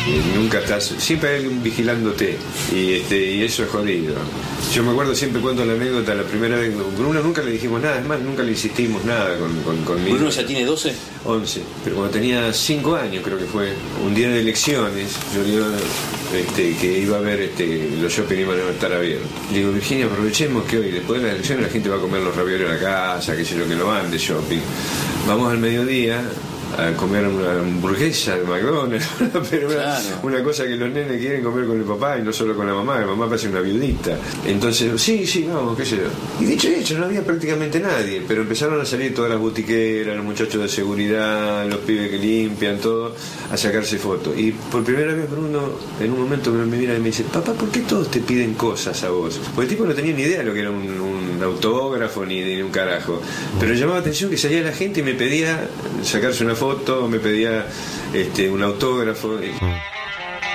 Nunca estás, siempre hay alguien vigilándote y eso es jodido. Yo me acuerdo, siempre cuento la anécdota, la primera vez con Bruno nunca le dijimos nada, es más, nunca le insistimos nada conmigo. ¿Bruno ya tiene 12? 11, pero cuando tenía 5 años creo que fue, un día de elecciones, yo le digo que iba a ver los shopping iban a estar abiertos. Le digo, Virginia, aprovechemos que hoy después de las elecciones la gente va a comer los ravioles a la casa, qué sé yo, que no van de shopping. Vamos al mediodía a comer una hamburguesa de McDonald's, pero una cosa que los nenes quieren comer con el papá y no solo con la mamá parece una viudita. Entonces, sí, vamos, qué sé yo. Y dicho y hecho, no había prácticamente nadie, pero empezaron a salir todas las boutiqueras, los muchachos de seguridad, los pibes que limpian, todo, a sacarse fotos. Y por primera vez Bruno, en un momento me mira y me dice, papá, ¿por qué todos te piden cosas a vos? Porque el tipo no tenía ni idea de lo que era un autógrafo ni un carajo. Pero llamaba la atención que salía la gente y me pedía sacarse una foto, me pedía un autógrafo.